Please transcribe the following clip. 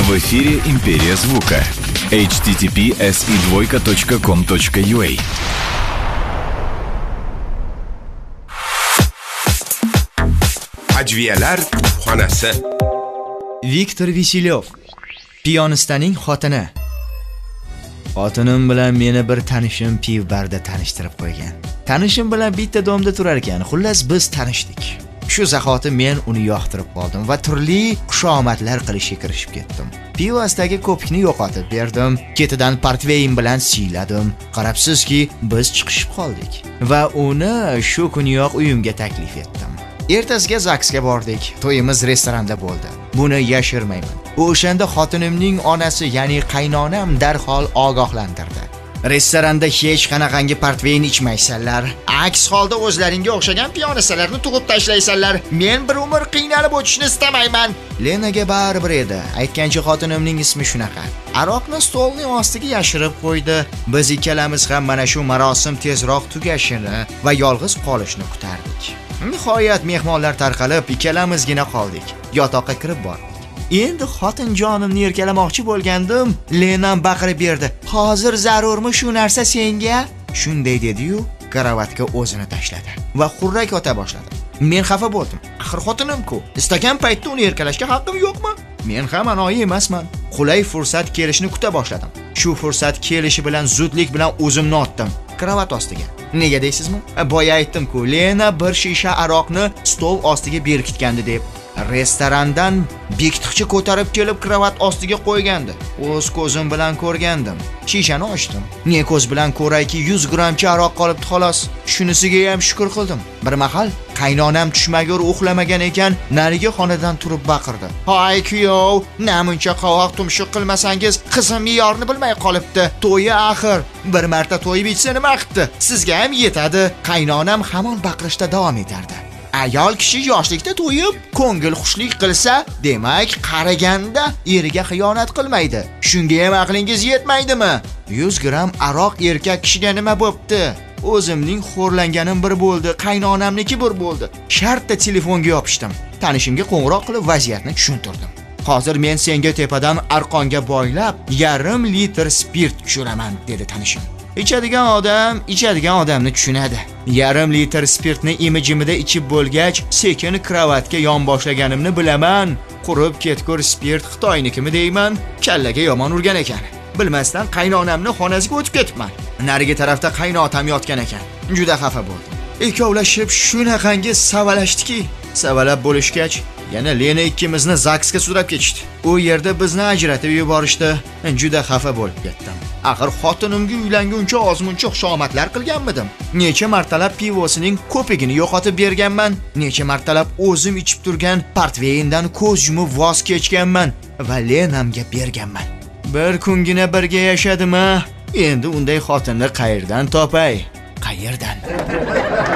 В эфире «Империя звука». https://com.ua. Ajviyalar xonasi. Viktor Vasilyov, piyonistaning xotini. Xotinim bilan meni bir tanishim pivbarda tanishtirib qo'ygan. Tanishim bilan bitta domda turar ekan. Xullas biz tanishdik. Shu zahoti men uni yoqtirib qoldim va turli xushomadlar qilishga kirishib ketdim. Pivosidagi ko'pikni yo'qotib berdim. Ketidan portveyin bilan siyladim. Qarabsizki, biz chiqishib qoldik va uni shu kuniyoq uyimga taklif etdim. Ertasiga ZAGSga bordik. To'yimiz restoranda bo'ldi. Buni yashirmayman. O'shanda xotinimning onasi, ya'ni qaynonam darhol ogohlantirdi. Restoranda hech qanaqangi portveyn ichmaysanlar. Aks holda o'zlaringga o'xshagan piyonistalarni tug'ib tashlaysanlar. Men bir umr qiynalib o'tishni istamayman. Lenaga baribir edi. Aytgancha xotinimning ismi shunaqa. Aroqni stolning ostiga yashirib qo'ydi. Biz ikkalamiz ham mana shu marosim tezroq tugashini va yolg'iz qolishni kutardik. Nihoyat mehmonlar tarqalib, ikkalamizgina qoldik. Yotoqqa kirib bordik. Endi xotinjonimni erkalamoqchi bo'lgandim, Lenam baqirib berdi. "Hozir zarurmi shu narsa senga?" Shunday dedi-yu, karavotga o'zini tashladi va xurrak ota boshladi. Men xafa bo'ldim. Axir xotinim-ku. Istagan paytda uni erkalashga haqqim yo'qmi? Men ham anoyi emasman. Qulay fursat kelishini kuta boshladim. Shu fursat kelishi bilan zudlik bilan o'zimni otdim karavot ostiga. Nega deysizmi? Boya aytdim-ku, Lena bir shisha aroqni stol ostiga berkitgandi deb. Restorandan bekitqichi ko'tarib kelib karavot ostiga qo'ygandi. O'z ko'zim bilan ko'rgandim. Shishani ochdim. Ne ko'z bilan ko'rayki 100 grammcha aroq qolibdi xolos. Shunisiga ham shukr qildim. Bir mahal qaynonam tushmagur uxlamagan ekan, narigi xonadan turib baqirdi. "Hoy kuyov, namuncha qovoq tumshuq qilmasangiz, qizim me'yorni bilmay qolibdi. To'yi axir. Bir marta to'yib ichsa nima qilibdi? Sizga ham yetadi." Qaynonam hamon baqirishda davom etardi. Ayol kishi yoshlikda to'yib, ko'ngil xushlik qilsa, demak, qaraganda eriga xiyonat qilmaydi. Shunga ham aqlingiz yetmaydimi? 100 gram aroq erkak kishiga nima bo'pti? O'zimning xo'rlanganim bir bo'ldi, qaynonamniki bir bo'ldi. Shartda telefonga yopishdim. Tanishimga qo'ng'iroq qilib vaziyatni tushuntirdim. "Hozir men senga tepadan arqonga boylab, yarim litr spirt tushiraman", dedi tanishim. ichadigan odamni tushunadi. Yarim litr spirtni imi-jimida ichib bo'lgach, sekin kravatga yonboshlaganimni bilaman. Qurib ketgur spirt Xitoynikimi deyman, kallaga yomon urgan ekan. Bilmasdan qaynonamni xonasiga o'tib ketibman. Narigi tarafda qaynotam yotgan ekan. Juda xafa bo'ldim. Ikkovlashib shunaqangi savalashdiki, savalab bo'lishgach, yana Lena ikkimizni ZAGSga sudrab ketishdi. U yerda bizni ajratib yuborishdi. Juda xafa bo'lib ketdim. Axir xotinimga uylanguncha ozmuncha xushomatlar qilganmidim. Necha martalab pivosining ko'pigini yo'qotib berganman. Necha martalab o'zim ichib turgan portveyndan ko'z yumib voz kechganman va Lenamga berganman. Bir kungina birga yashadimi? Endi unday xotinni qayerdan topay? Qayerdan?